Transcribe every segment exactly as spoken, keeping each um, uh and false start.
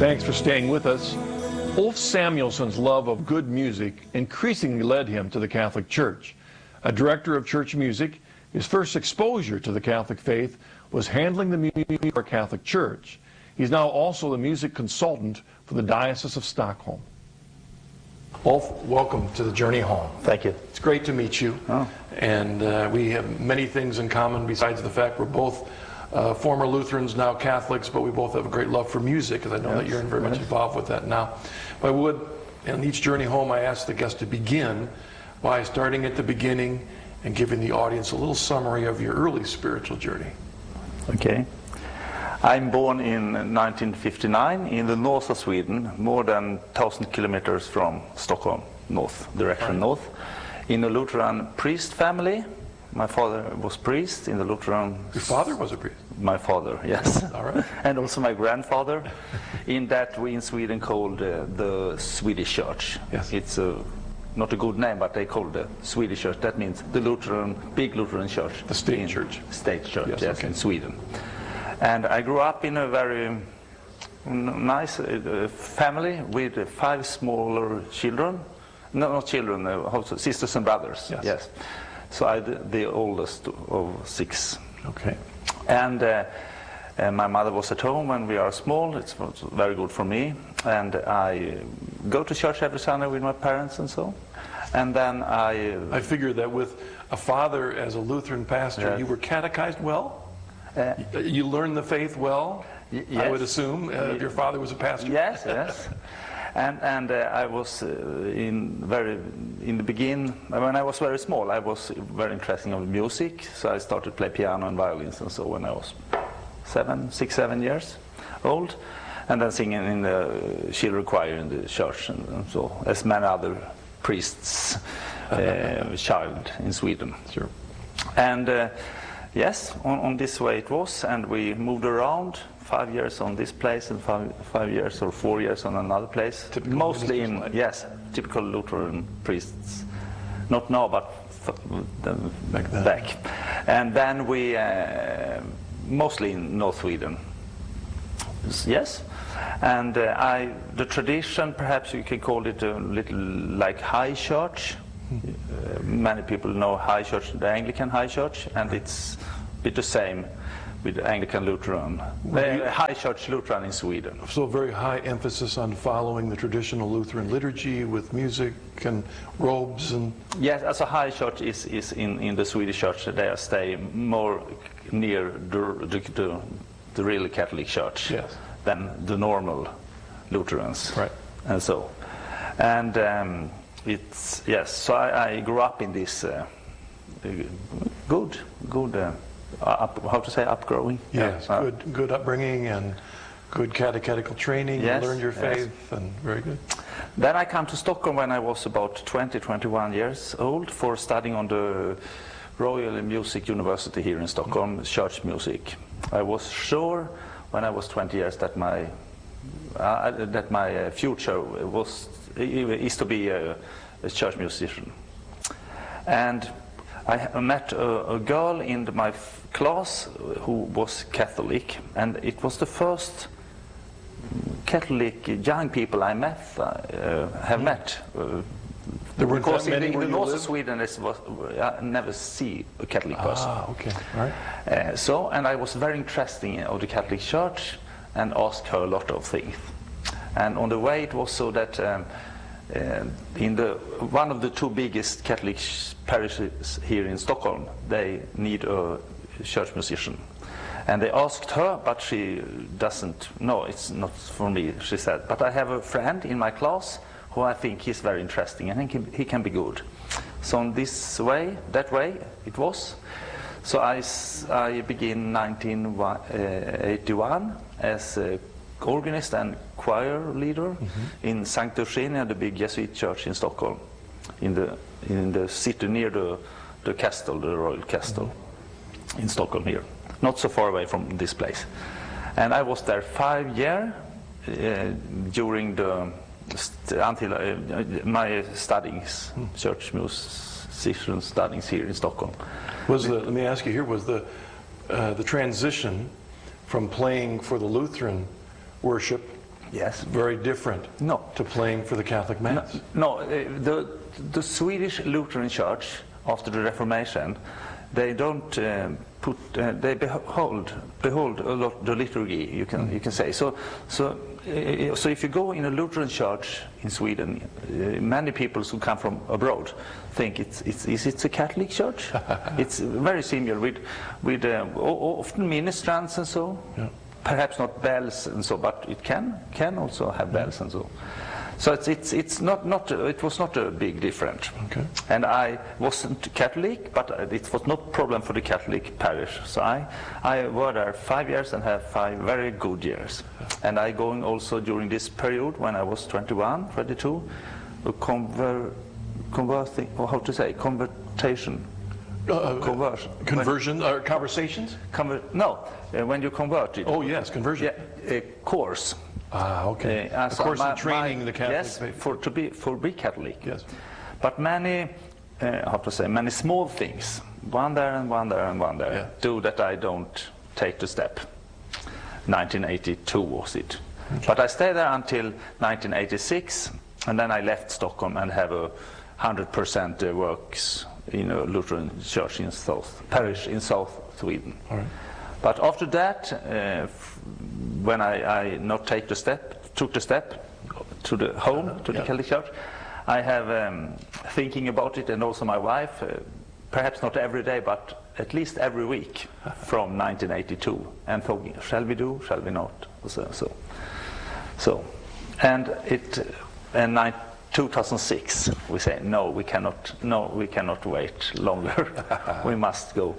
Thanks for staying with us. Ulf Samuelson's love of good music increasingly led him to the Catholic Church. A director of church music, his first exposure to the Catholic faith was handling the music for a Catholic church. He's now also the music consultant for the Diocese of Stockholm. Ulf, welcome to the journey home. Thank you. It's great to meet you. Oh. And uh, we have many things in common besides the fact we're both uh, former Lutherans, now Catholics, but we both have a great love for music, because I know yes. that you're very much yes. involved with that now. But I would, in each journey home, I ask the guest to begin by starting at the beginning and giving the audience a little summary of your early spiritual journey. Okay. I'm born in nineteen fifty-nine in the north of Sweden, more than one thousand kilometers from Stockholm, north, direction right. north, in a Lutheran priest family. My father was priest in the Lutheran... Your father was a priest? My father, yes. All right. And also my grandfather, in that we in Sweden called uh, the Swedish Church. Yes. It's a, not a good name, but they call the Swedish Church. That means the Lutheran, big Lutheran church. The state in, church. State church, yes, yes okay. in Sweden. And I grew up in a very nice uh, family with uh, five smaller children. No, not children, uh, sisters and brothers. Yes. yes. So I'm the, the oldest of six. Okay. And uh, uh, my mother was at home when we are small. It was very good for me. And I go to church every Sunday with my parents and so. And then I... Uh, I figured that with a father as a Lutheran pastor, yes. you were catechized well? Uh, you learned the faith well, yes. I would assume, uh, if your father was a pastor? Yes, yes. And, and uh, I was uh, in very, in the beginning, when I was very small, I was very interested in music, so I started to play piano and violins and so when I was seven, six, seven years old, and then singing in the children's choir in the church and, and so, as many other priests' uh, child in Sweden. Sure. And uh, yes, on, on this way it was, and we moved around, five years on this place and five, five years or four years on another place. Typical Mostly in, life. yes, typical Lutheran priests. Not now, but f back, then. back. And then we, uh, mostly in North Sweden. Yes, and uh, I, the tradition, perhaps you can call it a little like high church. Uh, many people know high church, the Anglican high church, and it's a bit the same with the Anglican Lutheran, uh, high church Lutheran in Sweden. So very high emphasis on following the traditional Lutheran liturgy with music and robes and... Yes, as a high church is, is in, in the Swedish church, they stay more near the, the, the, the really Catholic church yes. than the normal Lutherans. Right. And so, and um, it's, yes, so I, I grew up in this uh, good, good, uh, up, how to say, upgrowing? Yes, uh, good, good upbringing and good catechetical training. Yes, you learned your faith, yes. and very good. Then I came to Stockholm when I was about twenty, twenty-one years old for studying on the Royal Music University here in Stockholm, mm-hmm. church music. I was sure when I was twenty years that my uh, that my uh, future was is to be a, a church musician. And I met a, a girl in my f class who was Catholic, and it was the first Catholic young people I met, uh, have mm. met. Uh, there weren't because that many in, in where the you north live? of Sweden, it was, I never see a Catholic person. Ah, okay, all right. Uh, so, and I was very interested in of the Catholic Church and asked her a lot of things. And on the way, it was so that um, uh, in the one of the two biggest Catholic parishes here in Stockholm, they need a church musician. And they asked her, but she doesn't, no, it's not for me, she said. But I have a friend in my class who I think is very interesting, and I think he can be good. So in this way, that way, it was. So I, I began nineteen eighty-one as a organist and choir leader mm-hmm. in Sankt Eugenia, the big Jesuit church in Stockholm, in the, in the city near the, the castle, the royal castle mm-hmm. in Stockholm here. Not so far away from this place. And I was there five years uh, during the, st until uh, my studies, hmm. church musician studies here in Stockholm. Was the, let me ask you here, was the, uh, the transition from playing for the Lutheran worship Yes. Very different No. to playing for the Catholic Mass. No, uh, the, the Swedish Lutheran Church, after the Reformation, they don't um, put, uh, they behold, behold a lot the liturgy, you can, mm. you can say. So, so, uh, so if you go in a Lutheran church in Sweden, uh, many people who come from abroad think it's, it's, is it a Catholic church? It's very similar with, with uh, often ministrants and so. Yeah. Perhaps not bells and so, but it can can also have bells and so. So it's it's it's not not it was not a big difference. Okay. And I wasn't Catholic, but it was not problem for the Catholic parish. So I I were there five years and have five very good years. And I going also during this period when I was twenty-one, twenty-two, a conver converting or how to say convertation. Uh, conversion. Conversion or conversations? Conver no, uh, when you converted. Oh yes, conversion. Yeah, a course. Ah, okay. Uh, a course my, in training my, the Catholic yes, faith. for to be for be Catholic. Yes. But many, uh, how to say, many small things, one there and one there and one there, yeah. do that I don't take the step. nineteen eighty-two was it. Okay. But I stayed there until nineteen eighty-six, and then I left Stockholm and have a hundred percent works in a Lutheran church in South parish in South Sweden. All right. But after that, uh, when I, I not take the step, took the step to the home, uh, to the yeah. Catholic Church, I have um, thinking about it, and also my wife, uh, perhaps not every day, but at least every week from nineteen eighty-two, and thinking, shall we do, shall we not? So, so, so and it, and I. two thousand six, we say no, we cannot. No, we cannot wait longer. We must go,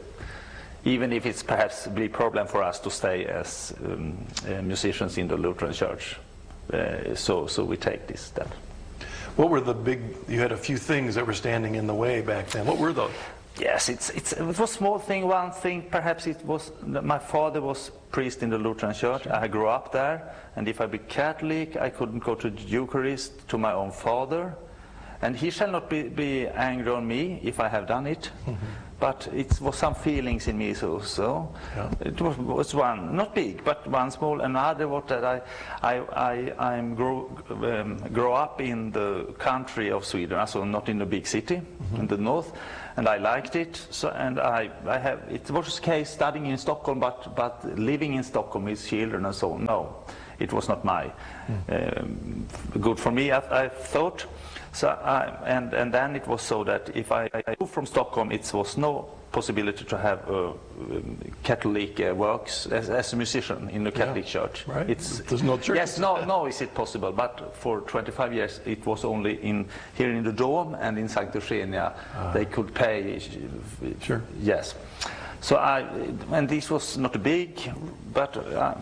even if it's perhaps be a problem for us to stay as um, uh, musicians in the Lutheran Church. Uh, so, so we take this step. What were the big? You had a few things that were standing in the way back then. What were those? Yes, it's, it's, it was a small thing. One thing, perhaps it was my father was priest in the Lutheran Church. I grew up there, and if I be Catholic, I couldn't go to the Eucharist to my own father, and he shall not be, be angry on me if I have done it. Mm-hmm. But it was some feelings in me, so so yeah. It was, was one not big, but one small. Another was that I I I I'm grow um, grow up in the country of Sweden, also not in the big city, mm-hmm. in the north. And I liked it, so, and I, I have, it was a case studying in Stockholm, but, but living in Stockholm with children and so on. No, it was not my, mm. um, good for me, I, I thought. So I, and, and then it was so that if I, I moved from Stockholm, it was no possibility to have uh, um, Catholic uh, works as, as a musician in the Catholic yeah, church. Right. It's, There's no church. Yes, no, no, is it possible? But for twenty-five years, it was only in here in the Dome and in Sancta Eugenia. Uh, they could pay. Sure. Yes. So I, and this was not big, but uh,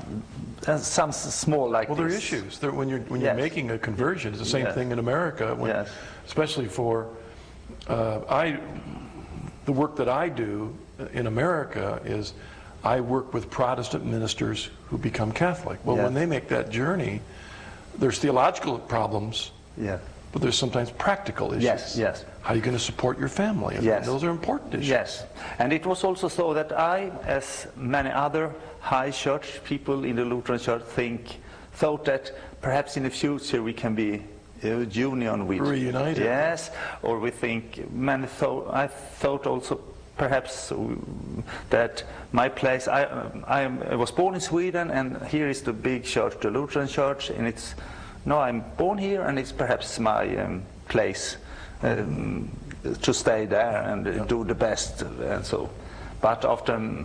some small like. Well, there this. are issues. There, when you're when yes. you're making a conversion, it's the same yes. thing in America. When, yes. Especially for uh, I. The work that I do in America is I work with Protestant ministers who become Catholic. Well, yes. when they make that journey, there's theological problems, yeah. but there's sometimes practical issues. Yes, yes. How are you going to support your family? And yes. those are important issues. Yes, and it was also so that I, as many other high church people in the Lutheran Church, think, thought that perhaps in the future we can be a union with reunited. Yes, or we think many thought I thought also perhaps that my place I I, am, I was born in Sweden, and here is the big church, the Lutheran Church, and it's no I'm born here, and it's perhaps my um, place um, to stay there and yeah. do the best and so. But often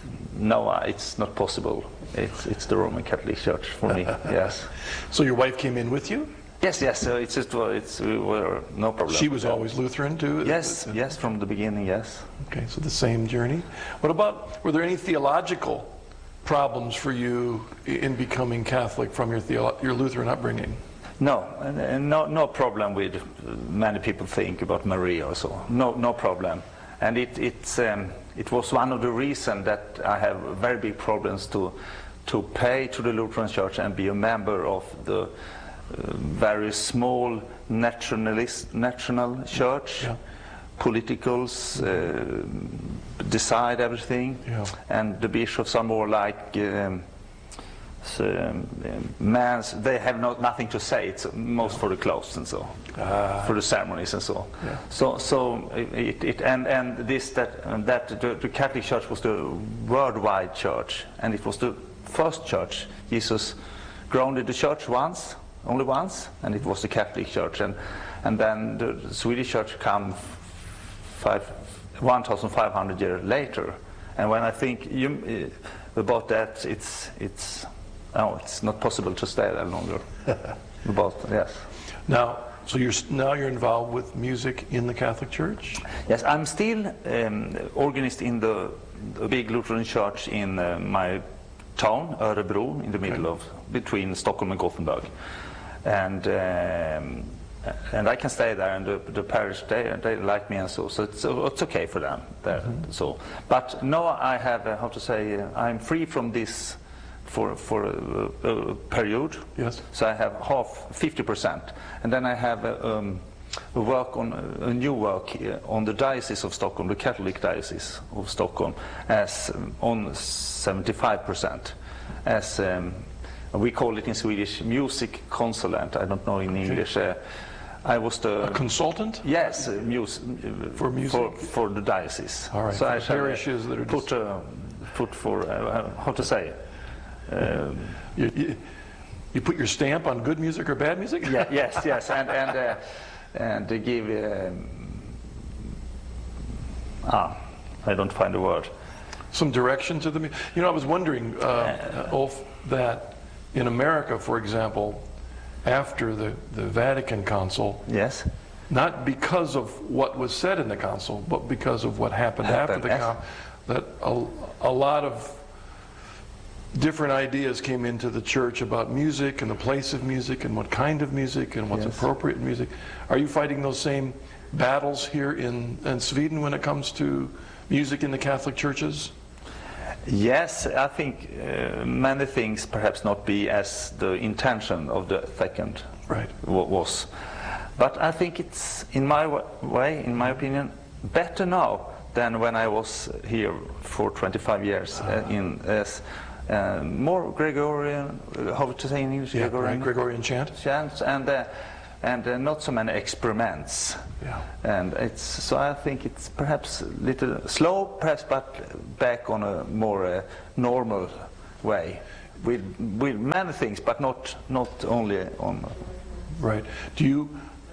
no, it's not possible. It's it's the Roman Catholic Church for me. Yes. So your wife came in with you? Yes, yes. So it's just well, it's we were no problem. She was always Lutheran too. Yes, yes, from the beginning. Yes. Okay, so the same journey. What about? Were there any theological problems for you in becoming Catholic from your theo your Lutheran upbringing? No, and, and no, no problem with uh, many people think about Maria or so. No, no problem. And it it's um, it was one of the reasons that I have very big problems to to pay to the Lutheran Church and be a member of the Uh, very small nationalist national church. Yeah. Politicals uh, decide everything, yeah. and the bishops are more like um, so, um, man's, they have not nothing to say. It's most for the clothes and so, Ah. for the ceremonies and so. Yeah. So, so it, it and and this that and that the, the Catholic Church was the worldwide church, and it was the first church. Jesus grounded the church once, only once, and it was the Catholic Church, and and then the Swedish Church came five, one thousand five hundred years later. And when I think you, uh, about that, it's it's oh, it's not possible to stay there longer. About yes. Now, so you're s- now you're involved with music in the Catholic Church? Yes, I'm still um, organist in the, the big Lutheran church in uh, my town, Örebro, in the middle of between Stockholm and Gothenburg, and um, and I can stay there, and the, the parish they they like me and so, so it's it's okay for them there. Mm-hmm. So, but now I have uh, how to say uh, I'm free from this for for a, a period. Yes. So I have half fifty percent, and then I have uh, um, a work on a new work uh, on the Diocese of Stockholm, the Catholic Diocese of Stockholm, as um, on seventy-five percent, as um, we call it in Swedish, music consultant. I don't know in English. Uh, I was the A consultant? yes, uh, mus- For music? for, for the diocese. All right, So for I the shall uh, parishes that are put just- uh, put for uh, how to say. Um, You, you, you put your stamp on good music or bad music? yeah, yes, yes, and and uh, and to give um, ah, I don't find the word. Some direction to the music. You know, I was wondering, uh, uh, Ulf, that in America, for example, after the, the Vatican Council, Yes. not because of what was said in the council, but because of what happened, Happened, after the yes. council, that a, a lot of different ideas came into the church about music and the place of music and what kind of music and what's Yes. appropriate in music. Are you fighting those same battles here in, in Sweden when it comes to music in the Catholic churches? Yes, I think uh, many things perhaps not be as the intention of the second Right. wa- was. But I think it's, in my wa- way, in my opinion, better now than when I was here for twenty-five years uh, in as uh, more Gregorian, uh, how to say in English, Yeah, Gregorian, right, Gregorian chant. chants, and uh, and uh, not so many experiments. Yeah. And it's so I think it's perhaps a little slow, perhaps, but back on a more uh, normal way, with with many things, but not not only on. Right. Do you,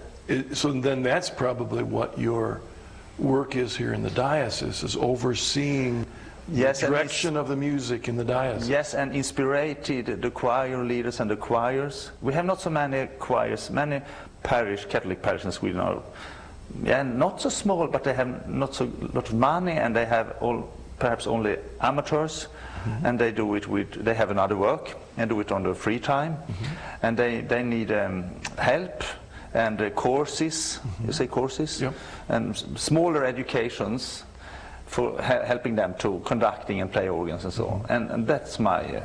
i- so then that's probably what your work is here in the diocese, is overseeing Yes, the and direction of the music in the diocese. Yes, and inspired the choir leaders and the choirs. We have not so many choirs. Many parish, Catholic parishes in Sweden are, yeah, not so small, but they have not so lot of money, and they have all perhaps only amateurs, mm-hmm. and they do it with. They have another work and do it on their free time, mm-hmm. and they they need um, help and uh, courses. Mm-hmm. You say courses, Yep. and s- smaller educations for he- helping them to conducting and play organs and so on. And, and that's my uh,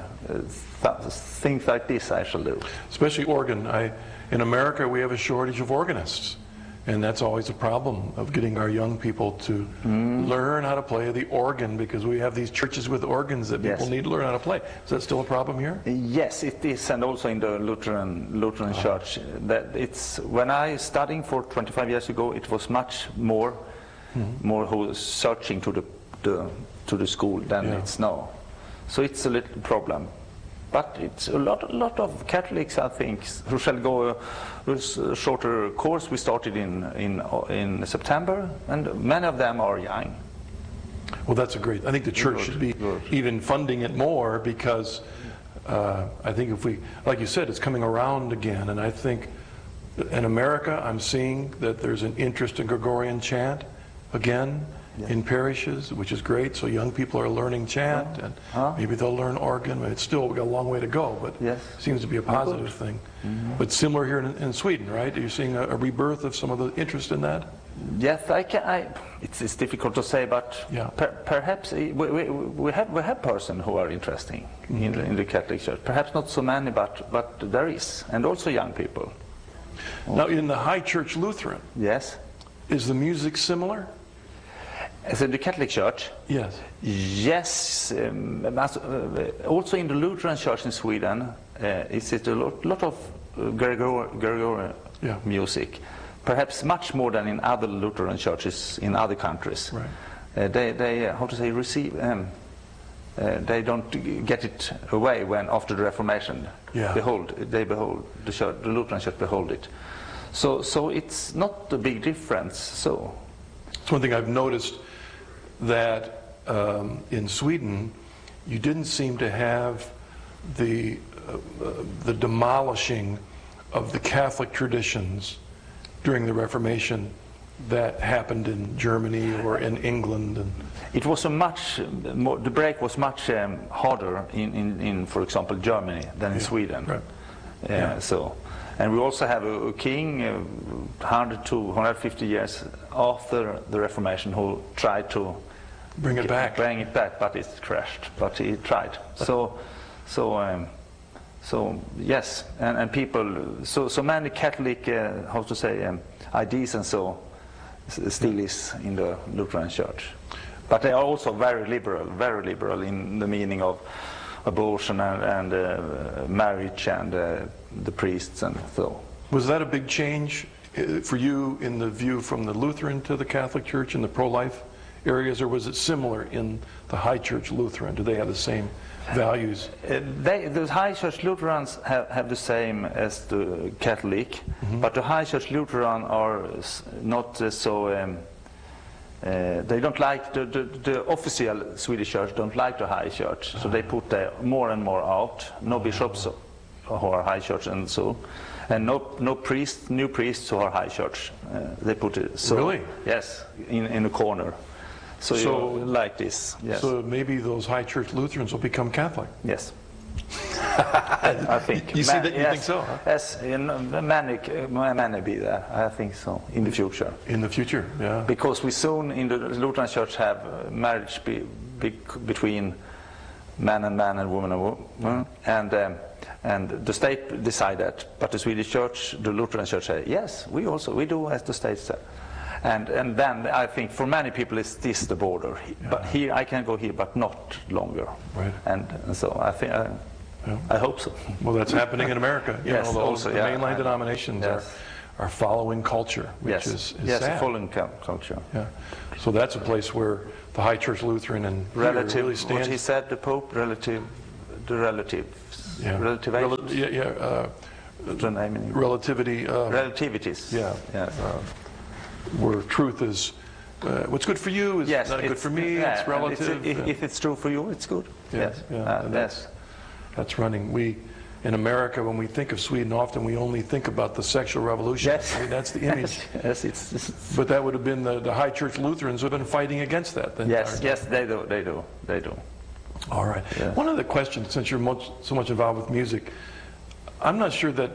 th- things like this I shall do. Especially organ. I, in America, we have a shortage of organists. And that's always a problem of getting our young people to Mm. learn how to play the organ, because we have these churches with organs that people Yes. need to learn how to play. Is that still a problem here? Yes, it is, and also in the Lutheran Lutheran Church. That it's when I studying for twenty-five years ago, it was much more Mm-hmm. more who was searching to the, the to the school than Yeah. it's now. So it's a little problem. But it's a lot, a lot of Catholics, I think, who shall go a, a shorter course. We started in, in, in September, and many of them are young. Well, that's a great, I think the church Good, should be good. even funding it more, because uh, I think if we, like you said, it's coming around again. And I think in America, I'm seeing that there's an interest in Gregorian chant again in parishes, which is great. So young people are learning chant, and Huh? maybe they'll learn organ. It's still we got a long way to go, but Yes. seems to be a positive thing. But similar here in, in Sweden, right? Are you seeing a, a rebirth of some of the interest in that? Yes, I can. I, it's, it's difficult to say, but Yeah. per, perhaps we, we, we have we have persons who are interesting in, the, in the Catholic Church. Perhaps not so many, but but there is, and also young people. Now, in the High Church Lutheran, Yes. is the music similar? As in the Catholic Church? Yes. Yes. Um, as, uh, also in the Lutheran Church in Sweden, uh, it's a lot, lot of uh, Gregor, Gregorian Yeah. music. Perhaps much more than in other Lutheran churches in other countries. Right. Uh, they, they uh, how to say, receive, um, uh, they don't get it away when after the Reformation. Yeah. Behold, they behold, the, church, the Lutheran Church behold it. So, so it's not a big difference. So, it's one thing I've noticed, that um, in Sweden, you didn't seem to have the uh, uh, the demolishing of the Catholic traditions during the Reformation that happened in Germany or in England. And it was a much more, the break was much um, harder in, in, in, for example, Germany than in yeah, Sweden. right. Uh, Yeah. So, and we also have a, a king, uh, one hundred to one hundred fifty years after the Reformation, who tried to Bring it back. bring it back, but it crashed. But he tried. So, so, um, so yes, and, and people, so so many Catholic, uh, how to say, um, ideas and so s- still is in the Lutheran Church. But they are also very liberal, very liberal in the meaning of abortion and, and uh, marriage and uh, the priests and so. Was that a big change uh, for you in the view from the Lutheran to the Catholic Church in the pro-life areas, or was it similar in the High Church Lutheran? Do they have the same values? Uh, they, the High Church Lutherans have, have the same as the Catholic, mm-hmm. but the High Church Lutheran are s- not uh, so. Um, uh, they don't like the, the, the official Swedish Church. Don't like the High Church, so they put uh, more and more out. No bishops who are High Church and so, and no no priests, new priests who are High Church. Uh, they put it so. Really? Yes, in in a corner. So, So- you like this? Yes. So maybe those High Church Lutherans will become Catholic. Yes. I think. You see Ma- that? You yes, think so, huh? Yes, in, uh, many, uh, many be there. I think so, in the future. In the future, yeah. Because we soon in the Lutheran Church have uh, marriage be, be, between man and man and woman and woman, and um, and the state decide that. But the Swedish Church, the Lutheran Church, say yes, we also we do as the state said. And and then I think for many people it's this the border. But here I can go here, but not longer. Right. And, and so I think I, Yeah. I hope so. Well, that's happening in America. You Yes, know, the, also, the yeah. mainline denominations Yes. are, are following culture, which yes, is, is yes, sad. following cu- culture. Yeah. So that's a place where the High Church Lutheran and here Relative, really what stands. he said, the Pope, relative, the relative, Yeah. relative, Rel- yeah, yeah, uh, the name in- relativity. Uh, relativities. yeah. Yes. Uh, where truth is, uh, what's good for you is Yes, not good it's- for me. yeah, it's and relative. if, uh, if it's true for you, it's good. Yeah, Yes. yeah, Uh, and yes. That's running. We, in America, when we think of Sweden, often we only think about the sexual revolution. Yes. I mean, that's the image. Yes, it's, it's But that would have been the, the High Church Lutherans who have been fighting against that. the yes, entire yes, they do, they do, they do. All right. Yeah. One other question, since you're much, so much involved with music, I'm not sure that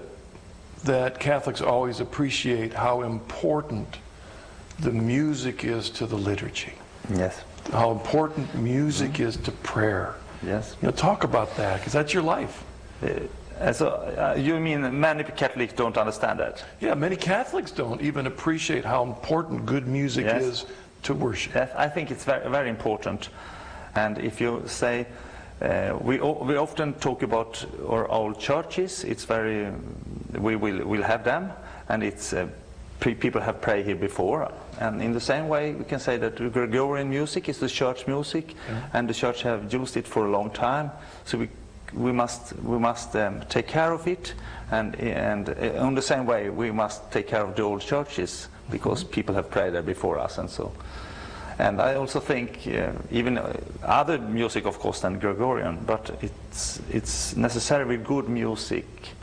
that Catholics always appreciate how important the music is to the liturgy, Yes, how important music is to prayer. yes. You know, talk about that, because that's your life. Uh, and so uh, you mean many Catholics don't understand that? Yeah, many Catholics don't even appreciate how important good music Yes. is to worship. Yes, I think it's very, very important. And if you say, uh, we, o- we often talk about our old churches, it's very, we will we'll have them, and it's, uh, pre- people have prayed here before. And in the same way, we can say that the Gregorian music is the church music, and the church have used it for a long time. So we we must we must um, take care of it, and and uh, in the same way we must take care of the old churches, because people have prayed there before us, and so. And I also think uh, even uh, other music, of course, than Gregorian, but it's it's necessary with good music.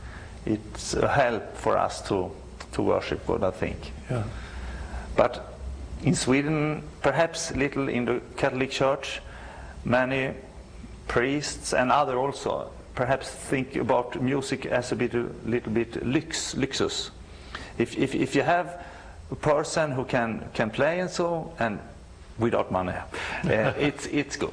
It's a help for us to to worship God, I think. Yeah. But in Sweden, perhaps little in the Catholic Church, many priests and other also perhaps think about music as a bit, a little bit lux, luxus. If, if, if you have a person who can, can play and so, and without money, uh, it's, it's good.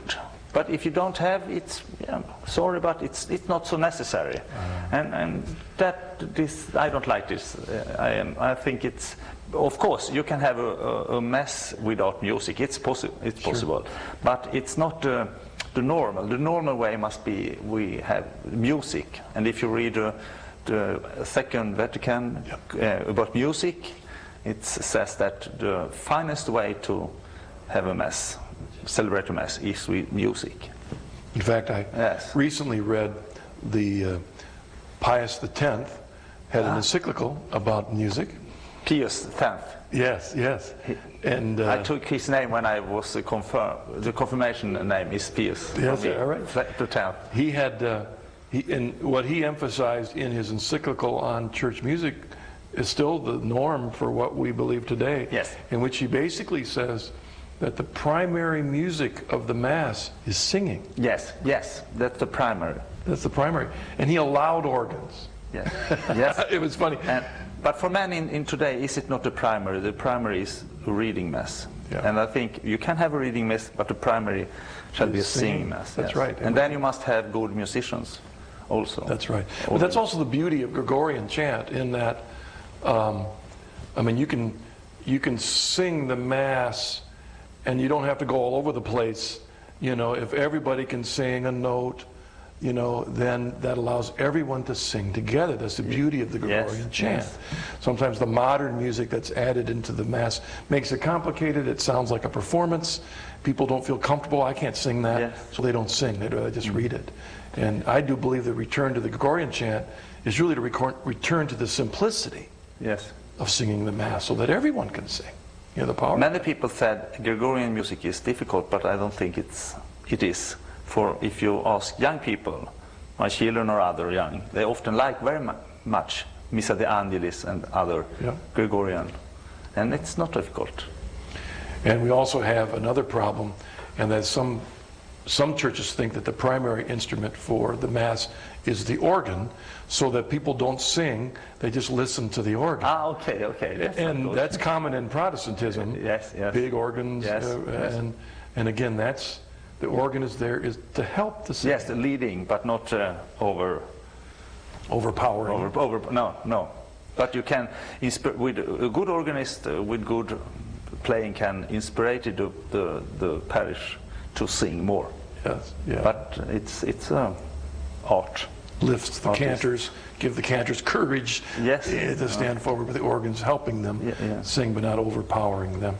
But if you don't have, it's yeah, sorry, but it's it's not so necessary. Uh-huh. And and that this I don't like this. Uh, I am I think it's of course you can have a, a, a mass without music. It's possible. It's Sure. possible, but it's not uh, the normal. The normal way must be we have music. And if you read uh, the Second Vatican Yep. uh, about music, it says that the finest way to have a mass, celebrate a mass, is with music. In fact, I Yes. recently read the uh, Pius the tenth had an Ah. encyclical about music. Pius the tenth. Yes, yes. And uh, I took his name when I was uh, confirm. The confirmation name is Pius. Yes, for me. all right. The- The tenth. he had, uh, he, and what he emphasized in his encyclical on church music is still the norm for what we believe today. Yes. In which he basically says that the primary music of the Mass is singing. Yes, yes, that's the primary. That's the primary. And he allowed organs. Yes, yes. It was funny. And, but for men in, in today, is it not the primary? The primary is a reading mass. Yeah. And I think you can have a reading mass, but the primary shall be a Is singing. singing mass. That's yes. right. And then you must have good musicians also. That's right. But that's also the beauty of Gregorian chant in that, um, I mean, you can, you can sing the Mass and you don't have to go all over the place. You know, if everybody can sing a note, you know, then that allows everyone to sing together. That's the beauty of the Gregorian Yes, chant. yes. Sometimes the modern music that's added into the Mass makes it complicated. It sounds like a performance. People don't feel comfortable. I can't sing that, Yes. so they don't sing. They uh, just read it. And I do believe the return to the Gregorian chant is really to record, return to the simplicity Yes. of singing the Mass so that everyone can sing. You know, the power. Many people said Gregorian music is difficult, but I don't think it's, it is. For if you ask young people, my children or other young, they often like very mu much Missa de Angelis and other Yeah. Gregorian. And it's not difficult. And we also have another problem, and that some some churches think that the primary instrument for the Mass is the organ, so that people don't sing, they just listen to the organ. Ah, okay, okay. That's not And good. that's common in Protestantism. Yes, yes. Big organs. Yes, uh, yes. And, and again, that's, the organ is there is to help the singing. Yes, the leading, but not uh, over, Overpowering. over, over, no, no. But you can, insp with a good organist, uh, with good playing, can inspire the, the, the parish to sing more. Yes, yeah. But it's, it's uh, art. Lifts the Artist. cantors, give the cantors courage Yes. eh, to stand forward with the organs, helping them Yeah, yeah. sing, but not overpowering them.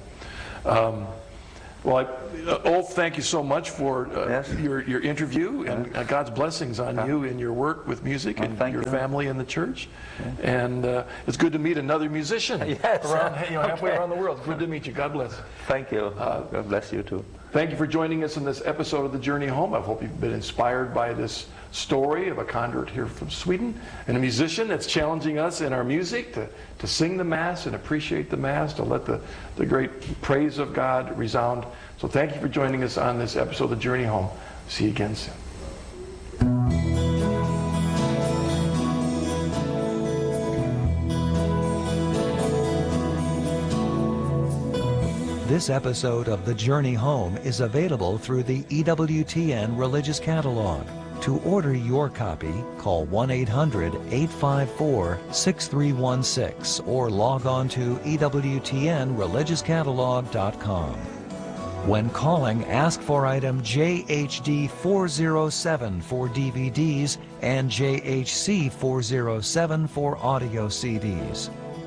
Um, well, I, uh, Ulf, thank you so much for uh, Yes. your, your interview, and uh, God's blessings on Yeah. you and your work with music Oh, and thank your you. family in the church. And uh, it's good to meet another musician Yes. around, you know, halfway Okay. around the world. It's good to meet you. God bless. Thank you. God bless you too. Thank you for joining us in this episode of The Journey Home. I hope you've been inspired by this story of a convert here from Sweden and a musician that's challenging us in our music to, to sing the Mass and appreciate the Mass, to let the, the great praise of God resound. So thank you for joining us on this episode of The Journey Home. See you again soon. This episode of The Journey Home is available through the E W T N Religious Catalog. To order your copy, call one eight hundred, eight five four, six three one six or log on to E W T N religious catalog dot com. When calling, ask for item J H D four oh seven for D V Ds and J H C four oh seven for audio C Ds.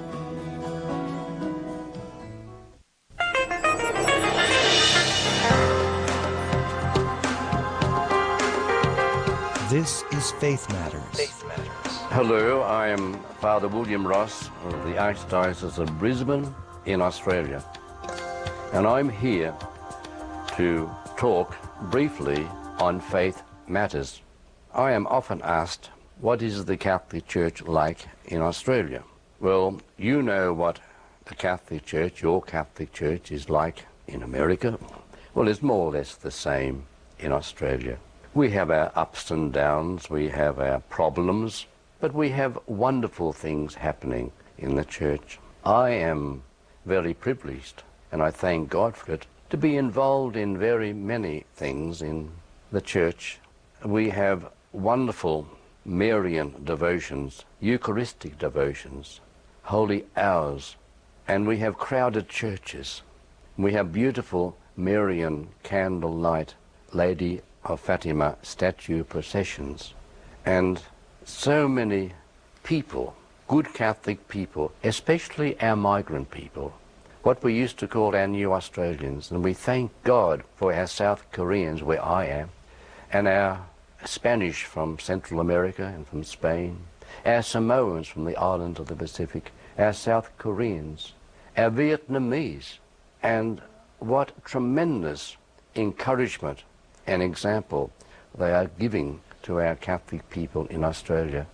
This is Faith Matters. Hello, I am Father William Ross of the Archdiocese of Brisbane in Australia. And I'm here to talk briefly on faith matters. I am often asked, what is the Catholic Church like in Australia? Well, you know what the Catholic Church, your Catholic Church, is like in America. Well, it's more or less the same in Australia. We have our ups and downs, we have our problems, but we have wonderful things happening in the church. I am very privileged, and I thank God for it, to be involved in very many things in the church, we have wonderful Marian devotions, Eucharistic devotions, holy hours, and we have crowded churches. We have beautiful Marian candlelight Lady of Fatima statue processions, and so many people, good Catholic people, especially our migrant people, what we used to call our new Australians, and we thank God for our South Koreans, where I am, and our Spanish from Central America and from Spain, our Samoans from the islands of the Pacific, our South Koreans, our Vietnamese, and what tremendous encouragement and example they are giving to our Catholic people in Australia.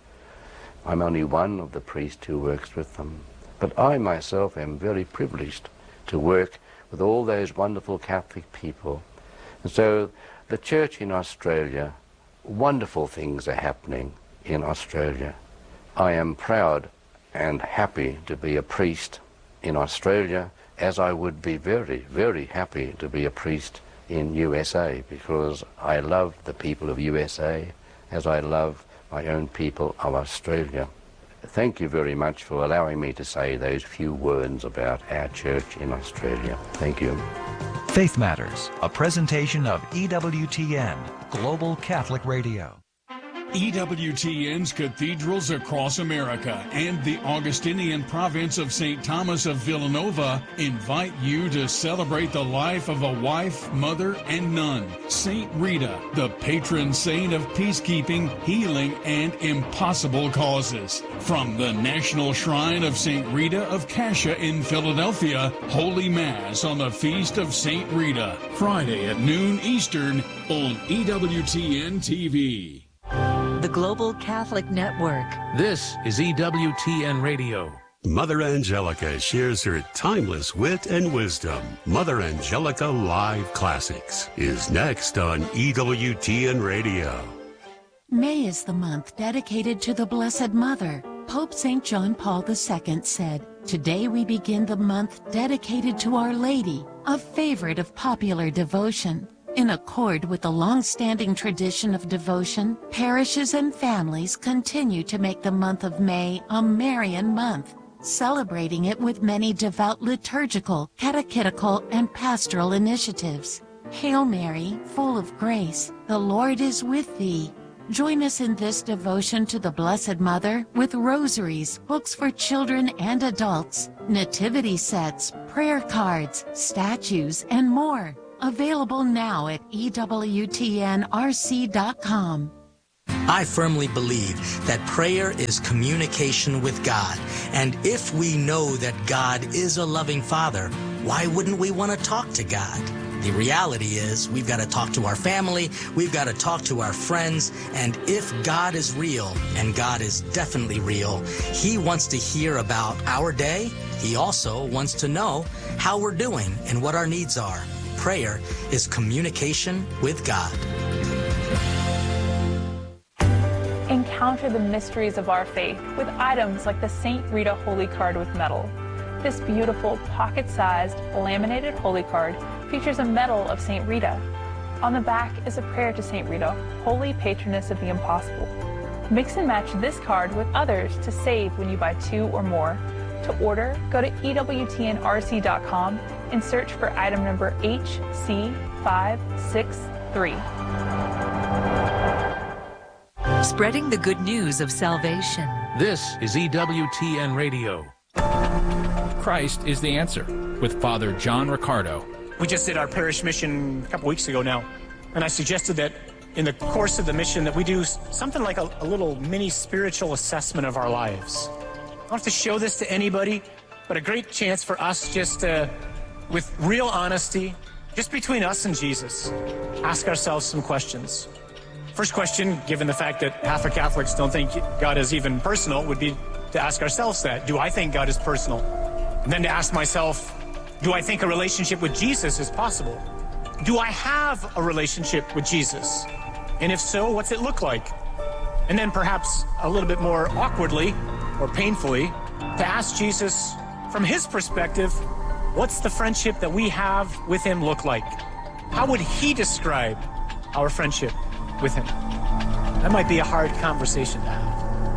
I'm only one of the priests who works with them, but I myself am very privileged to work with all those wonderful Catholic people. And so the church in Australia, wonderful things are happening in Australia. I am proud and happy to be a priest in Australia, as I would be very, very happy to be a priest in U S A, because I love the people of U S A as I love my own people of Australia. Thank you very much for allowing me to say those few words about our church in Australia. Thank you. Faith Matters, a presentation of E W T N, Global Catholic Radio. E W T N's cathedrals across America and the Augustinian province of Saint Thomas of Villanova invite you to celebrate the life of a wife, mother, and nun, Saint Rita, the patron saint of peacekeeping, healing, and impossible causes. From the National Shrine of Saint Rita of Cascia in Philadelphia, Holy Mass on the Feast of Saint Rita, Friday at noon Eastern on E W T N T V. The Global Catholic Network. This is E W T N Radio. Mother Angelica shares her timeless wit and wisdom. Mother Angelica Live Classics is next on E W T N Radio. May is the month dedicated to the Blessed Mother. Pope Saint John Paul the Second said, "Today we begin the month dedicated to Our Lady, a favorite of popular devotion." In accord with the long-standing tradition of devotion, parishes and families continue to make the month of May a Marian month, celebrating it with many devout liturgical, catechetical, and pastoral initiatives. Hail Mary, full of grace, the Lord is with thee. Join us in this devotion to the Blessed Mother with rosaries, books for children and adults, nativity sets, prayer cards, statues, and more. Available now at E W T N R C dot com. I firmly believe that prayer is communication with God. And if we know that God is a loving Father, why wouldn't we want to talk to God? The reality is we've got to talk to our family, we've got to talk to our friends, and if God is real, and God is definitely real, He wants to hear about our day. He also wants to know how we're doing and what our needs are. Prayer is communication with God. Encounter the mysteries of our faith with items like the Saint Rita Holy Card with medal. This beautiful pocket-sized laminated holy card features a medal of Saint Rita. On the back is a prayer to Saint Rita, holy patroness of the impossible. Mix and match this card with others to save when you buy two or more. To order, go to E W T N R C dot com and search for item number H C five six three. Spreading the good news of salvation. This is E W T N Radio. Christ is the answer with Father John Riccardo. We just did our parish mission a couple weeks ago now, and I suggested that in the course of the mission that we do something like a, a little mini spiritual assessment of our lives. I don't have to show this to anybody, but a great chance for us just to, with real honesty, just between us and Jesus, ask ourselves some questions. First question, given the fact that half of Catholics don't think God is even personal, would be to ask ourselves that. Do I think God is personal? And then to ask myself, do I think a relationship with Jesus is possible? Do I have a relationship with Jesus? And if so, what's it look like? And then perhaps a little bit more awkwardly or painfully, to ask Jesus from His perspective, what's the friendship that we have with Him look like? How would He describe our friendship with him. That might be a hard conversation to have.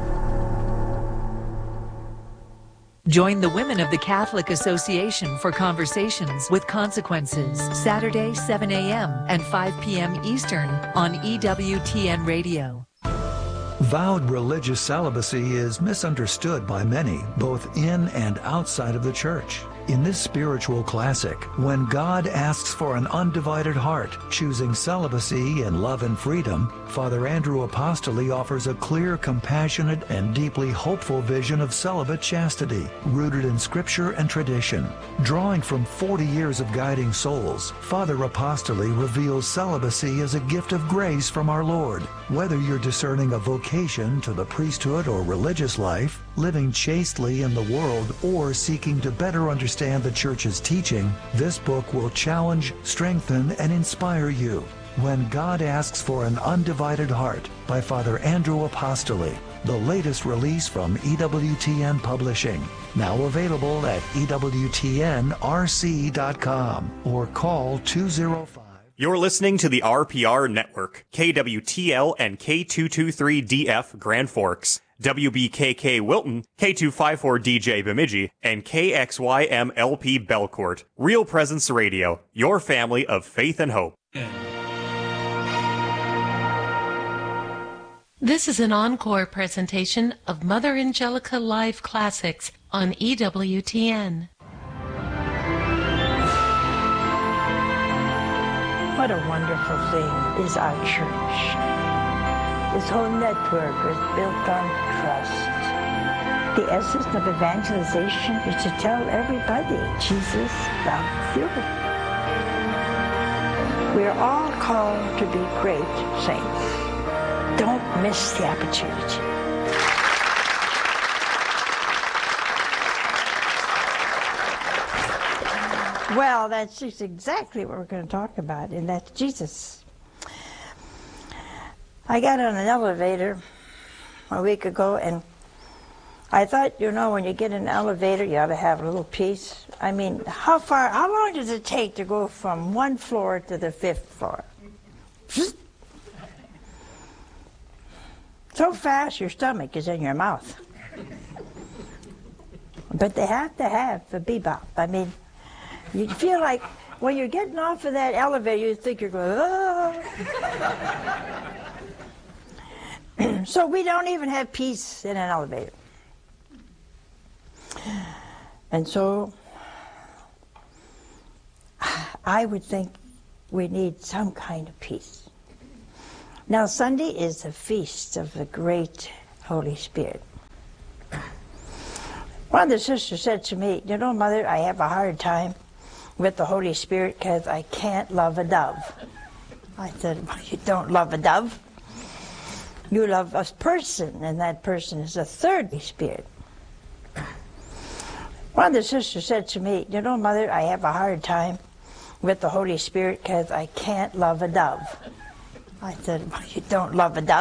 Join the Women of the Catholic Association for Conversations with Consequences, Saturday, seven a m and five p m Eastern on E W T N Radio. Vowed religious celibacy is misunderstood by many, both in and outside of the church. In this spiritual classic, When God Asks for an Undivided Heart, Choosing Celibacy in Love and Freedom, Father Andrew Apostoli offers a clear, compassionate, and deeply hopeful vision of celibate chastity, rooted in Scripture and tradition. Drawing from forty years of guiding souls, Father Apostoli reveals celibacy as a gift of grace from our Lord. Whether you're discerning a vocation to the priesthood or religious life, living chastely in the world, or seeking to better understand the Church's teaching, this book will challenge, strengthen, and inspire you. When God Asks for an Undivided Heart by Father Andrew Apostoli, the latest release from E W T N Publishing. Now available at E W T N R C dot com or call two oh five. You're listening to the R P R Network, K W T L and K two twenty-three D F Grand Forks, W B K K Wilton, K two fifty-four D J Bemidji, and K X Y M L P Belcourt. Real Presence Radio, your family of faith and hope. This is an encore presentation of Mother Angelica Live Classics on E W T N. What a wonderful thing is our church. This whole network is built on trust. The essence of evangelization is to tell everybody Jesus loves you. We are all called to be great saints. Don't miss the opportunity. Well, that's just exactly what we're going to talk about, and that's Jesus. I got on an elevator a week ago, and I thought, you know, when you get in an elevator, you ought to have a little peace. I mean, how far, how long does it take to go from one floor to the fifth floor? So fast, your stomach is in your mouth. But they have to have the bebop. I mean, you feel like when you're getting off of that elevator, you think you're going, oh. So we don't even have peace in an elevator. And so I would think we need some kind of peace. Now, Sunday is the feast of the great Holy Spirit. One of the sisters said to me, you know, Mother, I have a hard time with the Holy Spirit because I can't love a dove. I said, well, you don't love a dove. You love a person, and that person is the third Spirit. One of the sisters said to me, you know, Mother, I have a hard time with the Holy Spirit because I can't love a dove. I said, well, you don't love a dove.